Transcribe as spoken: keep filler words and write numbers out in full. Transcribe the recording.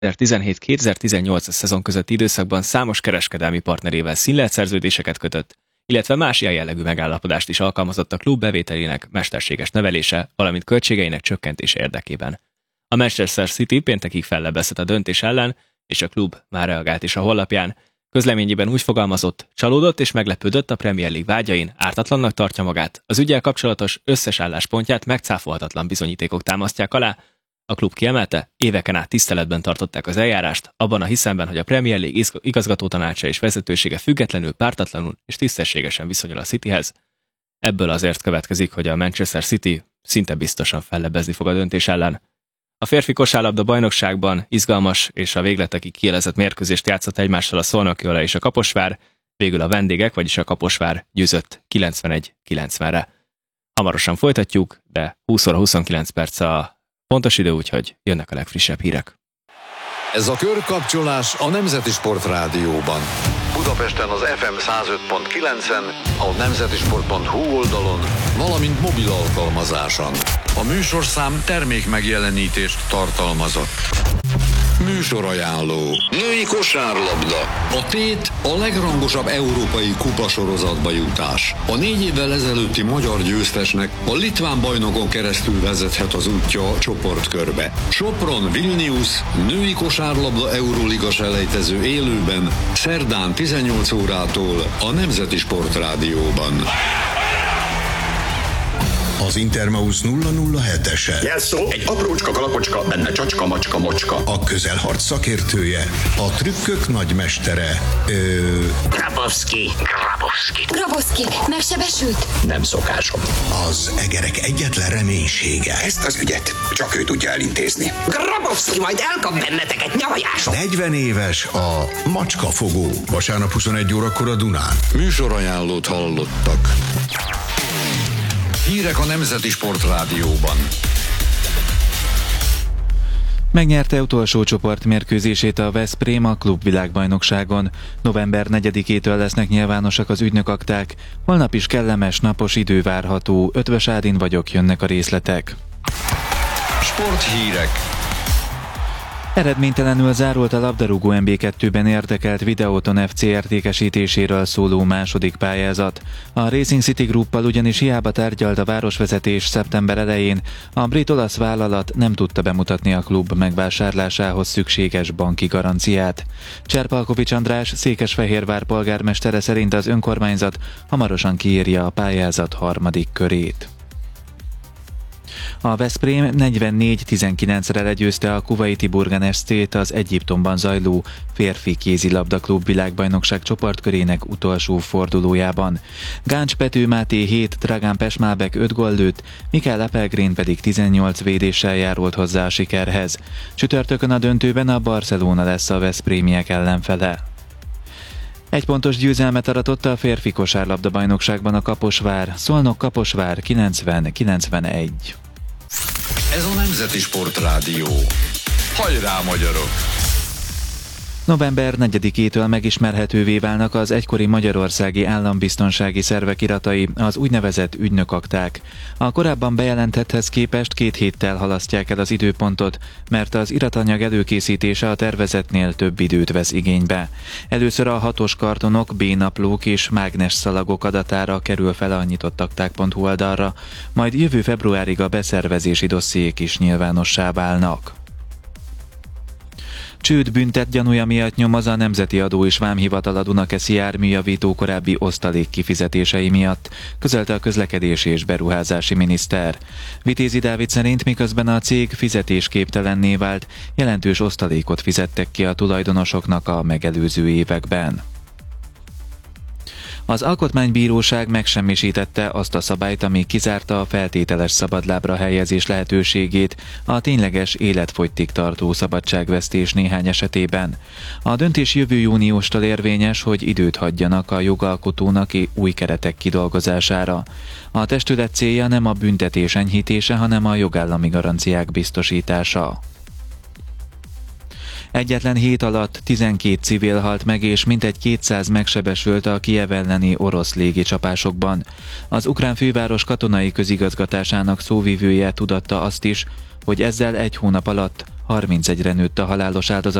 kétezer-tizenhét-kétezer-tizennyolc szezon közötti időszakban számos kereskedelmi partnerével színlelt szerződéseket kötött, illetve más ilyen jellegű megállapodást is alkalmazott a klub bevételének mesterséges növelése, valamint költségeinek csökkentése érdekében. A Manchester City péntekig fellebbezett a döntés ellen, és a klub már reagált is a honlapján. Közleményében úgy fogalmazott, csalódott és meglepődött a Premier League vágyain, ártatlannak tartja magát, az üggyel kapcsolatos összes álláspontját megcáfolhatatlan bizonyítékok támasztják alá. A klub kiemelte, éveken át tiszteletben tartották az eljárást, abban a hiszemben, hogy a Premier League igazgatótanácsa és vezetősége függetlenül, pártatlanul és tisztességesen viszonyul a Cityhez. Ebből azért következik, hogy a Manchester City szinte biztosan fellebbezni fog a döntés ellen. A férfi kosárlabda bajnokságban izgalmas és a végletekig kielezett mérkőzést játszott egymással a Szolnoki-Ola és a Kaposvár, végül a vendégek, vagyis a Kaposvár győzött kilencvenegy kilencvenre. Hamarosan folytatjuk, de húsz óra huszonkilenc perc a pontos idő, úgyhogy jönnek a legfrissebb hírek. Ez a körkapcsolás a Nemzeti Sport Rádióban. Budapesten az ef em száz öt pont kilencen, a nemzetisport pont hu oldalon, valamint mobil alkalmazáson. A műsorszám termék megjelenítést tartalmazott. Műsorajánló. Női kosárlabda. A tét a legrangosabb európai kupasorozatba jutás. A négy évvel ezelőtti magyar győztesnek a litván bajnokon keresztül vezethet az útja a csoportkörbe. Sopron Vilnius női kosárlabda Euróliga selejtező élőben szerdán tizennyolc órától a Nemzeti Sport Rádióban. Az Intermausz nulla nulla hetese. Jelszó, egy aprócska kalapocska, benne csacska, macska, mocska. A közelharc szakértője, a trükkök nagymestere. Ö... Grabowski. Grabowski. Grabowski, megsebesült? Nem szokásom. Az egerek egyetlen reménysége. Ezt az ügyet csak ő tudja elintézni. Grabowski majd elkap benneteket nyavajáson. negyven éves a macskafogó. Vasárnap huszonegy órakor a Dunán. Műsorajánlót hallottak. Hírek a Nemzeti Sport Rádióban. Megnyerte utolsó csoportmérkőzését a Veszprém a klubvilágbajnokságon. november negyedikétől lesznek nyilvánosak az ügynökakták. Holnap is kellemes, napos idő várható. Ötvös Ádin vagyok, jönnek a részletek. Sporthírek. Eredménytelenül zárult a labdarúgó en bé kettőben érdekelt Videoton ef cé értékesítéséről szóló második pályázat. A Racing City Gruppal ugyanis hiába tárgyalt a városvezetés szeptember elején, a brit-olasz vállalat nem tudta bemutatni a klub megvásárlásához szükséges banki garanciát. Cserpalkovics András, Székesfehérvár polgármestere szerint az önkormányzat hamarosan kiírja a pályázat harmadik körét. A Veszprém negyvennégy tizenkilencre legyőzte a kuvaiti Burgan es cét az Egyiptomban zajló férfi kézilabda klub világbajnokság csoportkörének utolsó fordulójában. Gáncs Pető Máté hét, Dragán Pesmábek öt gól lőtt, Mikael Apelgrén pedig tizennyolc védéssel járult hozzá a sikerhez. Csütörtökön a döntőben a Barcelona lesz a veszprémiek ellenfele. Egy pontos győzelmet aratott a férfi kosárlabda bajnokságban a Kaposvár, Szolnok-Kaposvár kilencven kilencvenegy. Ez a Nemzeti Sport Rádió. Hajrá, magyarok! november negyedikétől megismerhetővé válnak az egykori magyarországi állambiztonsági szervek iratai, az úgynevezett ügynökakták. A korábban bejelentetthez képest két héttel halasztják el az időpontot, mert az iratanyag előkészítése a tervezetnél több időt vesz igénybe. Először a hatos kartonok, B-naplók és mágnesszalagok adatára kerül fel a nyitottakták pont hu oldalra, majd jövő februárig a beszervezési dossziék is nyilvánossá válnak. Csőd büntet gyanúja miatt nyomoz a Nemzeti Adó és Vámhivatal a Dunakeszi járműjavító korábbi osztalék kifizetései miatt, közölte a közlekedési és beruházási miniszter. Vitézi Dávid szerint miközben a cég fizetésképtelenné vált, jelentős osztalékot fizettek ki a tulajdonosoknak a megelőző években. Az Alkotmánybíróság megsemmisítette azt a szabályt, ami kizárta a feltételes szabadlábra helyezés lehetőségét a tényleges életfogytig tartó szabadságvesztés néhány esetében. A döntés jövő júniustól érvényes, hogy időt hagyjanak a jogalkotónak új keretek kidolgozására. A testület célja nem a büntetés enyhítése, hanem a jogállami garanciák biztosítása. Egyetlen hét alatt tizenkét civil halt meg, és mintegy kétszáz megsebesült a Kijev elleni orosz légicsapásokban. Az ukrán főváros katonai közigazgatásának szóvivője tudatta azt is, hogy ezzel egy hónap alatt harmincegyre nőtt a halálos áldozat